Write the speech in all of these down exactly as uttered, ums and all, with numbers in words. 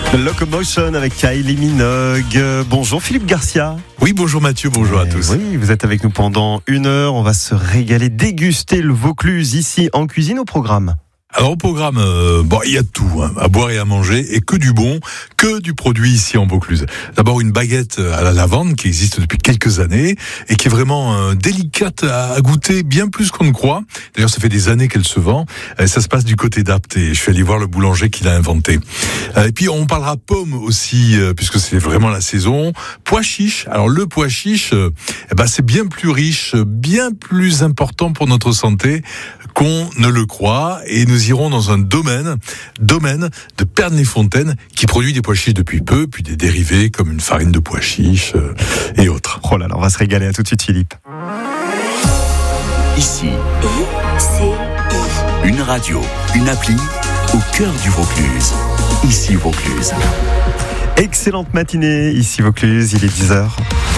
Locomotion avec Kylie Minogue. Bonjour Philippe Garcia. Oui, bonjour Mathieu, bonjour à tous. Oui, vous êtes avec nous pendant une heure. On va se régaler, déguster le Vaucluse ici en cuisine au programme. Alors au programme, euh, bon, il y a de tout, hein, à boire et à manger, et que du bon, que du produit ici en Vaucluse. D'abord une baguette à la lavande qui existe depuis quelques années et qui est vraiment euh, délicate à goûter, bien plus qu'on ne croit. D'ailleurs, ça fait des années qu'elle se vend. Euh, ça se passe du côté d'Apt et je suis allé voir le boulanger qui l'a inventé. Euh, et puis on parlera pommes aussi, euh, puisque c'est vraiment la saison. Pois chiche. Alors le pois chiche, euh, eh ben c'est bien plus riche, bien plus important pour notre santé qu'on ne le croit, et nous irons dans un domaine, domaine de Pernay-Fontaine qui produit des pois chiches depuis peu, puis des dérivés comme une farine de pois chiches euh, et autres. Oh là là, on va se régaler. À tout de suite Philippe. Ici, une radio, une appli au cœur du Vaucluse. Ici Vaucluse. Excellente matinée ici Vaucluse, il est dix heures.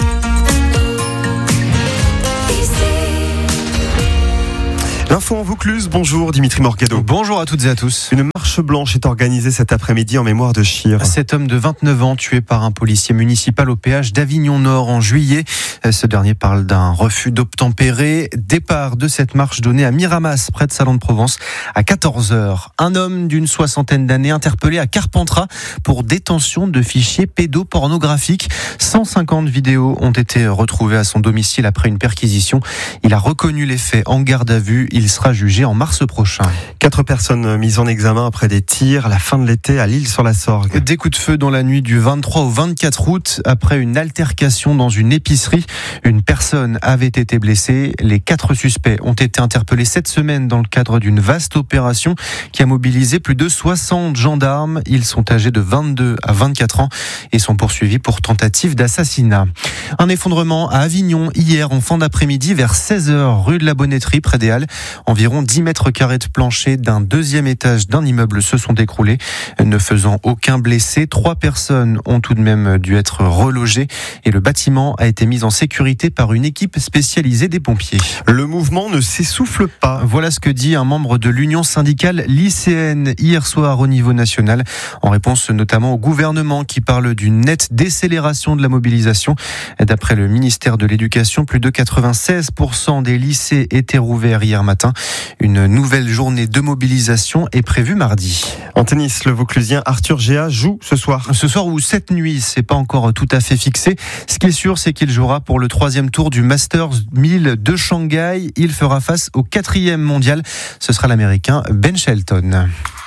L'info en Vaucluse, bonjour Dimitri Morgado. Bonjour à toutes et à tous. Une marche blanche est organisée cet après-midi en mémoire de Chir. Cet homme de vingt-neuf ans tué par un policier municipal au péage d'Avignon Nord en juillet. Ce dernier parle d'un refus d'obtempérer. Départ de cette marche donnée à Miramas, près de Salon-de-Provence, à quatorze heures. Un homme d'une soixantaine d'années interpellé à Carpentras pour détention de fichiers pédopornographiques. cent cinquante vidéos ont été retrouvées à son domicile après une perquisition. Il a reconnu les faits en garde à vue. Il sera jugé en mars prochain. Quatre personnes mises en examen après des tirs à la fin de l'été à l'Isle-sur-la-Sorgue. Des coups de feu dans la nuit du vingt-trois au vingt-quatre août après une altercation dans une épicerie. Une personne avait été blessée. Les quatre suspects ont été interpellés cette semaine dans le cadre d'une vaste opération qui a mobilisé plus de soixante gendarmes. Ils sont âgés de vingt-deux à vingt-quatre ans et sont poursuivis pour tentative d'assassinat. Un effondrement à Avignon hier en fin d'après-midi vers seize heures rue de la Bonnetterie près des Halles. Environ dix mètres carrés de plancher d'un deuxième étage d'un immeuble se sont écroulés, ne faisant aucun blessé. Trois personnes ont tout de même dû être relogées et le bâtiment a été mis en sécurité par une équipe spécialisée des pompiers. Le mouvement ne s'essouffle pas. Voilà ce que dit un membre de l'Union syndicale lycéenne hier soir au niveau national, en réponse notamment au gouvernement qui parle d'une nette décélération de la mobilisation. D'après le ministère de l'Éducation, plus de quatre-vingt-seize pour cent des lycées étaient rouverts hier matin. Une nouvelle journée de mobilisation est prévue mardi. En tennis, le Vauclusien Arthur Géa joue ce soir. Ce soir ou cette nuit, c'est pas encore tout à fait fixé. Ce qui est sûr, c'est qu'il jouera pour le troisième tour du Masters mille de Shanghai. Il fera face au quatrième mondial. Ce sera l'Américain Ben Shelton.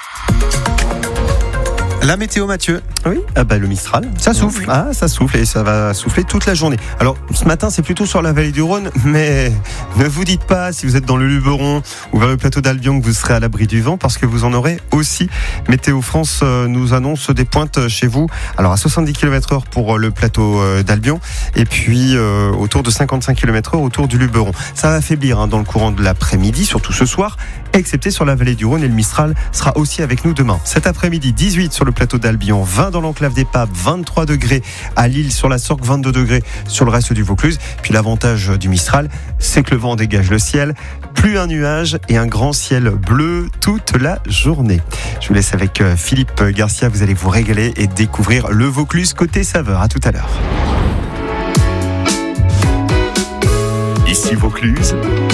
La météo, Mathieu. Oui, ah bah le Mistral. Ça souffle. Ah, ça souffle et ça va souffler toute la journée. Alors, ce matin, c'est plutôt sur la vallée du Rhône, mais ne vous dites pas, si vous êtes dans le Luberon ou vers le plateau d'Albion, que vous serez à l'abri du vent, parce que vous en aurez aussi. Météo France nous annonce des pointes chez vous. Alors, à soixante-dix kilomètres heure pour le plateau d'Albion, et puis euh, autour de cinquante-cinq kilomètres heure autour du Luberon. Ça va affaiblir hein, dans le courant de l'après-midi, surtout ce soir, excepté sur la vallée du Rhône, et le Mistral sera aussi avec nous demain. Cet après-midi, dix-huit sur le plateau d'Albion, vingt dans l'enclave des Papes, vingt-trois degrés à l'Isle-sur-la-Sorgue, vingt-deux degrés sur le reste du Vaucluse. Puis l'avantage du Mistral, c'est que le vent dégage le ciel, plus un nuage et un grand ciel bleu toute la journée. Je vous laisse avec Philippe Garcia, vous allez vous régaler et découvrir le Vaucluse côté saveur. À tout à l'heure. Ici Vaucluse,